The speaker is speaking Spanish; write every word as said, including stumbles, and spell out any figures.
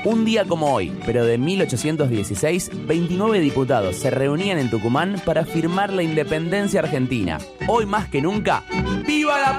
Un día como hoy, pero de mil ochocientos dieciséis, veintinueve diputados se reunían en Tucumán para firmar la independencia argentina. Hoy más que nunca, ¡viva la